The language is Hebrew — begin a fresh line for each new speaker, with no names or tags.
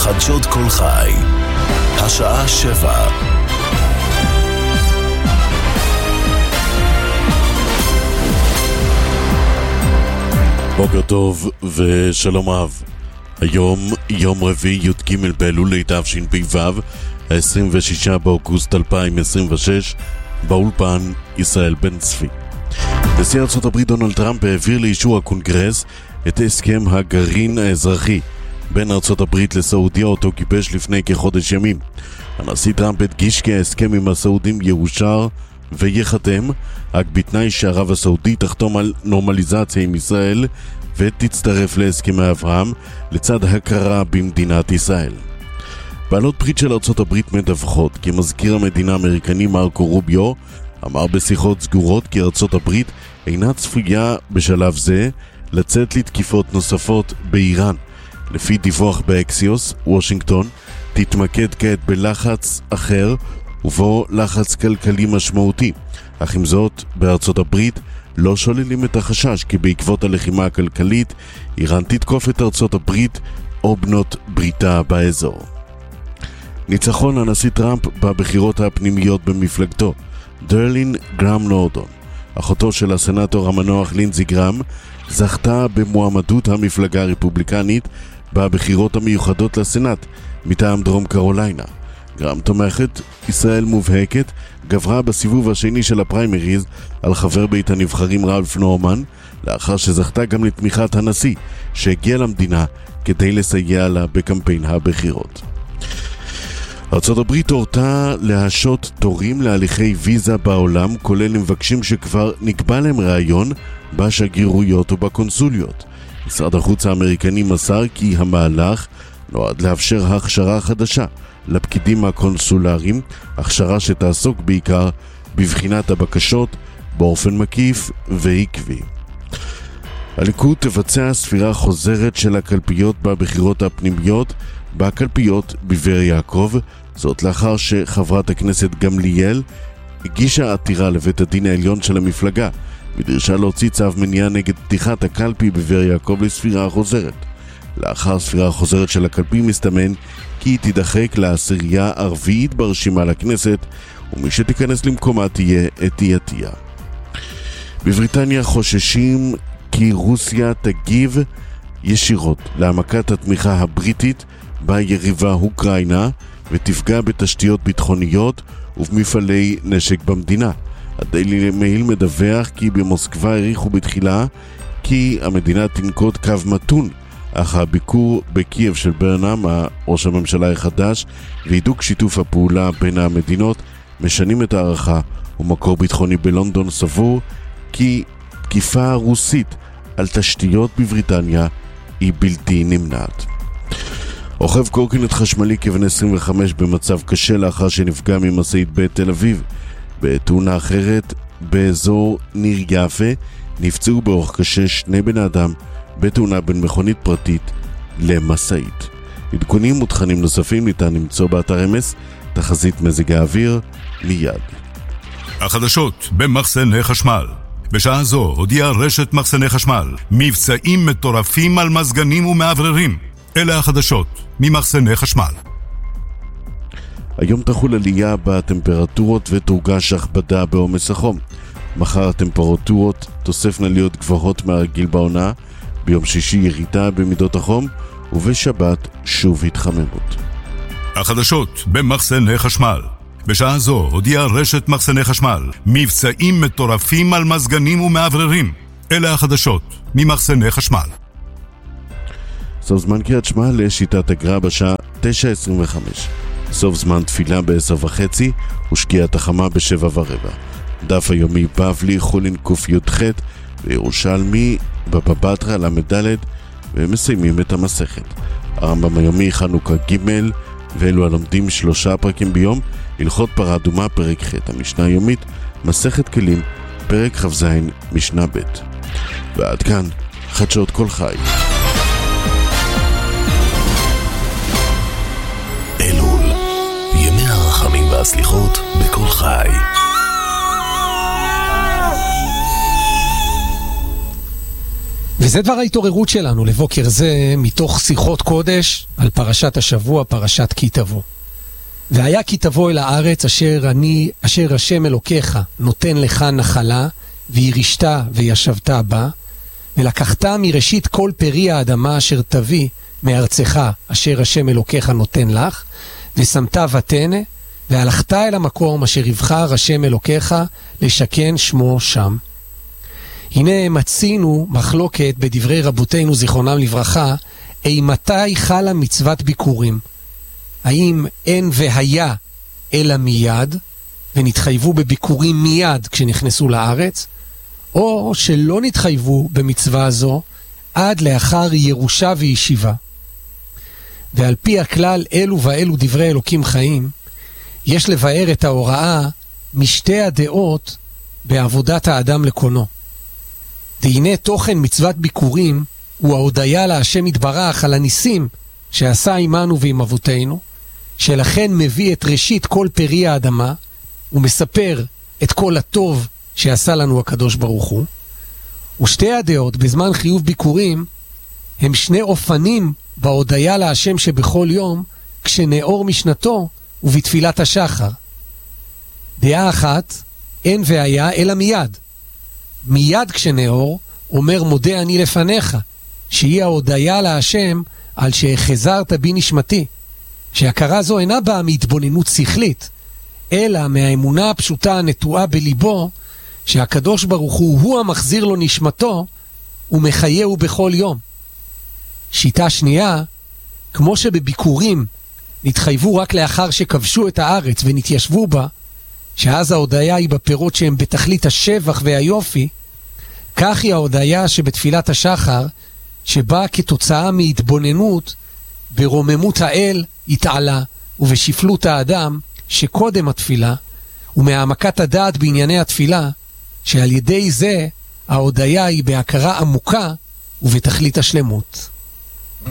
חדשות כל חי, השעה 7. בוקר טוב ושלום אהב. היום יום רביעי י"ג באלול תשפ"ו, 26 באוגוסט 2026. באולפן ישראל בן צבי. נשיא ארצות הברית דונלד טראמפ העביר לאישור הקונגרס את הסכם הגרעין האזרחי בין ארצות הברית לסעודיה, אותו גיבש לפני כחודש ימים. הנשיא טראמפ הדגיש כי ההסכם עם הסעודים יאושר ויחתם רק בתנאי שערב הסעודית תחתום על נורמליזציה עם ישראל ותצטרף להסכמי אברהם לצד הכרה במדינת ישראל. בעלות ברית של ארצות הברית מדווחות כי מזכיר המדינה האמריקני מרקו רוביו אמר בשיחות סגורות כי ארצות הברית אינה צפויה בשלב זה לצאת לתקיפות נוספות באיראן. לפי דיווח באקסיוס, וושינגטון תתמקד כעת בלחץ אחר ובו לחץ כלכלי משמעותי. אך עם זאת, בארצות הברית לא שוללים את החשש כי בעקבות הלחימה הכלכלית איראן תתקוף את ארצות הברית או בנות בריתה באזור. ניצחון הנשיא טראמפ בבחירות הפנימיות במפלגתו. דרלין גרם נורדון, אחותו של הסנאטור המנוח לינזי גרם, זכתה במועמדות המפלגה הרפובליקנית בבחירות המיוחדות לסנאט מטעם דרום קרוליינה. גרם תומכת ישראל מובהקת גברה בסיבוב השני של הפריימריז על חבר בית הנבחרים ראלף נורמן, לאחר שזכתה גם לתמיכת הנשיא שהגיע למדינה כדי לסייע לה בקמפיין הבחירות. ארצות הברית הורתה להשעות תורים להליכי ויזה בעולם, כולל למבקשים שכבר נקבע להם ראיון בשגרירויות ובקונסוליות. משרד החוץ האמריקני מסר כי המהלך נועד לאפשר הכשרה חדשה לפקידים הקונסולריים, הכשרה שתעסוק בעיקר בבחינת הבקשות באופן מקיף ועקבי. הליכוד תבצע ספירה חוזרת של הקלפיות בבחירות הפנימיות בקלפיות בבאר יעקב, זאת לאחר שחברת הכנסת גמליאל הגישה עתירה לבית הדין העליון של המפלגה בדרישה להוציא צו מניעה נגד פתיחת הקלפי בבאר יעקב לספירה חוזרת. לאחר ספירה חוזרת של הקלפי מסתמן כי היא תידחק לעשירייה הרביעית ברשימה לכנסת, ומי שתיכנס למקומה תהיה אתי עטיה. בבריטניה חוששים כי רוסיה תגיב ישירות להעמקת התמיכה הבריטית ביריבה אוקראינה ותפגע בתשתיות ביטחוניות ובמפעלי נשק במדינה. הדיילי מייל מדווח כי במוסקבה העריכו בתחילה כי המדינה תנקוט קו מתון, אך הביקור בקייב של ברנם, ראש הממשלה החדש, והידוק שיתוף הפעולה בין המדינות משנים את הערכה, ומקור ביטחוני בלונדון סבור כי תקיפה רוסית על תשתיות בבריטניה היא בלתי נמנעת. רוכב קורקינט חשמלי כבן 25 במצב קשה לאחר שנפגע ממשאית בתל אביב. בתאונה אחרת באזור ניר יפה נפצעו באורח קשה שני בני אדם בתאונה בין מכונית פרטית למשאית. עדכונים ותכנים נוספים ניתן למצוא באתר אמס. תחזית מזג האוויר מיד.
החדשות במחסני חשמל. בשעה זו הודיעה רשת מחסני חשמל מבצעים מטורפים על מזגנים ומעבררים. אלה החדשות ממחסני חשמל.
היום תחול עלייה בטמפרטורות ותורגש הכבדה בעומס החום. מחר הטמפרטורות תוספנה להיות גבוהות מהרגיל בעונה, ביום שישי ירידה במידות החום, ובשבת שוב התחממות.
החדשות במחסני חשמל. בשעה זו הודיעה רשת מחסני חשמל מבצעים מטורפים על מזגנים ומעבררים. אלה החדשות ממחסני חשמל.
סוף זמן קריאת שמע לשיטת אגרה בשעה 9:25. סוף זמן תפילה ב10:30 ושקיעת החמה ב7:15. דף היומי בבלי חולין ק"ח וירושלמי בבא בתרא ל"ד, ומסיימים את המסכת. הרמב"ם היומי חנוכה ג', ואלו הלומדים 3 פרקים ביום, הלכות פרה אדומה פרק ח'. המשנה היומית מסכת כלים פרק כ"ז משנה ב'. ועד כאן חדשות כל חי.
אלול, ימי הרחמים והסליחות בכל חי.
וזה דבר ההתעוררות שלנו לבוקר זה, מתוך שיחות קודש על פרשת השבוע, פרשת כי תבוא. והיה כי תבוא אל הארץ אשר השם אלוקיך נותן לך נחלה, וירשת וישבת בה, ולקחת מראשית כל פרי האדמה אשר תביא מארצך אשר השם אלוקיך נותן לך, ושמת ותנה, והלכת אל המקום אשר יבחר השם אלוקיך לשכן שמו שם. הנה מצינו מחלוקת בדברי רבותינו זיכרונם לברכה, מתי חלה מצוות ביקורים? האם אין והיה אלא מיד, ונתחייבו בביקורים מיד כשנכנסו לארץ, או שלא נתחייבו במצווה הזו עד לאחר ירושה וישיבה. ועל פי הכלל אלו ואלו דברי אלוקים חיים, יש לבאר את ההוראה משתי הדעות בעבודת האדם לקונו. והנה תוכן מצוות ביקורים הוא ההודיה להשם יתברך על הניסים שעשה עמנו ועם אבותינו, שלכן מביא את ראשית כל פרי האדמה, ומספר את כל הטוב שעשה לנו הקדוש ברוך הוא. ושתי הדעות בזמן חיוב ביקורים הם שני אופנים בהודיה להשם שבכל יום כשנאור משנתו ובתפילת השחר. דעה אחת, אין והיה אלא מיד. מיד כשנאור אומר מודה אני לפניך, שהיא ההודיה להשם על שהחזרת בי נשמתי, שהכרה זו אינה באה מהתבוננות שכלית, אלא מהאמונה הפשוטה הנטועה בליבו, שהקדוש ברוך הוא המחזיר לו נשמתו, ומחייהו בכל יום. שיטה שנייה, כמו שבביקורים נתחייבו רק לאחר שכבשו את הארץ ונתיישבו בה, שאז ההודיה היא בפירות שהם בתכלית השבח והיופי, כך היא ההודיה שבתפילת השחר, שבאה כתוצאה מהתבוננות ברוממות האל התעלה, ובשפלות האדם שקודם התפילה, ומהעמקת הדעת בענייני התפילה, שעל ידי זה ההודיה היא בהכרה עמוקה ובתכלית השלמות.